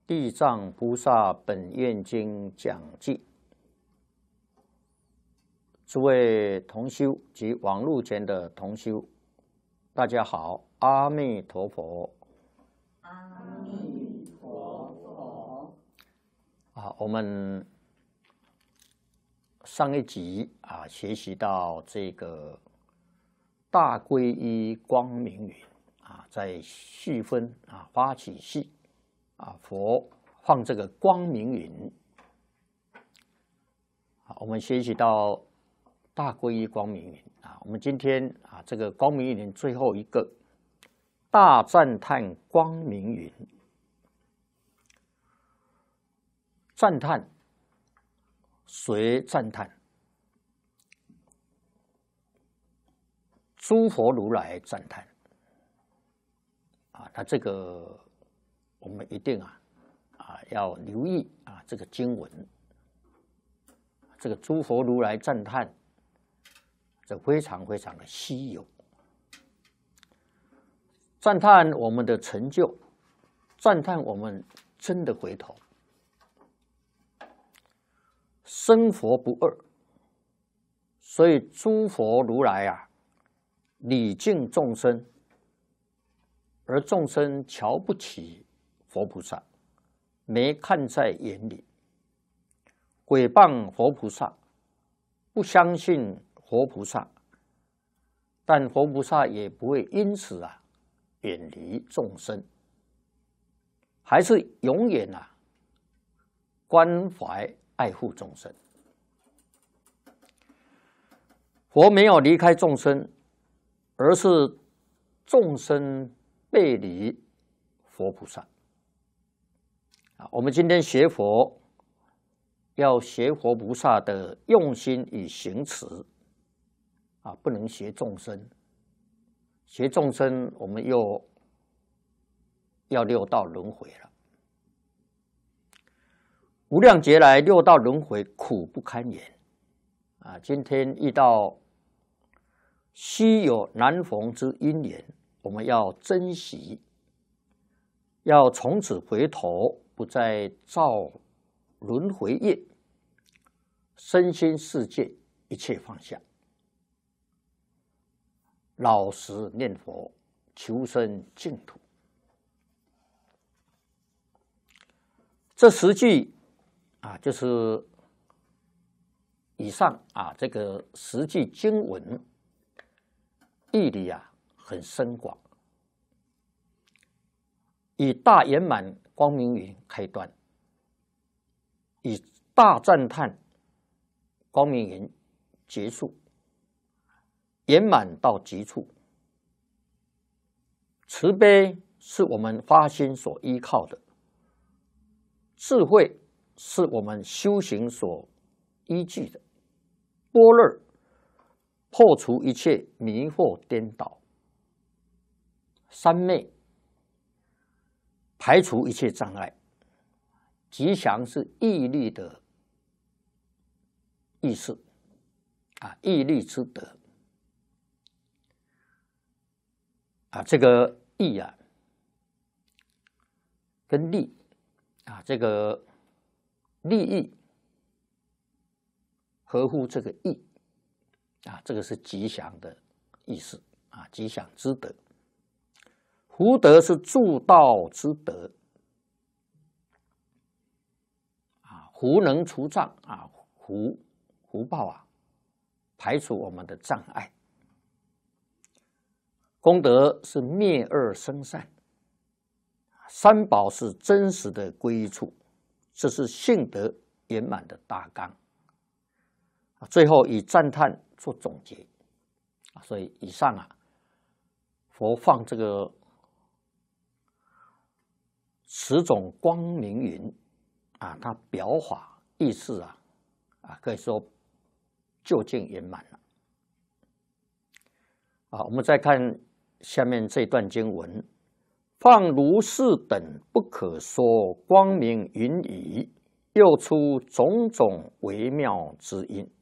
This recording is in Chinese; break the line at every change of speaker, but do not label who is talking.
地藏菩萨本愿经讲记，诸位同修及网络前的同修，大家好，阿弥陀佛。
阿弥陀佛。
我们上一集学习到这个大皈依光明云在细分发起系佛放这个光明云我们学习到大皈依光明云我们今天这个光明云最后一个大赞叹光明云。赞叹，谁赞叹？诸佛如来赞叹那这个我们一定要留意这个经文，这个诸佛如来赞叹，这非常非常的稀有。赞叹我们的成就，赞叹我们真的回头。生佛不二，所以诸佛如来礼敬众生，而众生瞧不起佛菩萨，没看在眼里，毁谤佛菩萨，不相信佛菩萨，但佛菩萨也不会因此远离众生，还是永远关怀爱护众生。佛没有离开众生，而是众生背离佛菩萨。我们今天学佛，要学佛菩萨的用心与行持不能学众生。学众生，我们又要六道轮回了。无量劫来，六道轮回苦不堪言今天遇到稀有难逢之因缘，我们要珍惜，要从此回头，不再造轮回业，身心世界一切放下，老实念佛，求生净土。这10句就是以上这个10句经文义理很深广，以大圆满光明云开端，以大赞叹光明云结束，圆满到极处。慈悲是我们发心所依靠的，智慧是我们修行所依据的，般若破除一切迷惑颠倒，三昧排除一切障碍，吉祥是毅力的意思毅力之德这个义跟利这个利益合乎这个义这个是吉祥的意思吉祥之德。福德是助道之德福能除障福报排除我们的障碍。功德是灭恶生善，三宝是真实的归依处，这是性德圆满的大纲。最后以赞叹做总结所以以上佛放这个10种光明云它表法意思可以说究竟圆满了我们再看下面这段经文，放如是等不可说光明云语，又出种种微妙之音。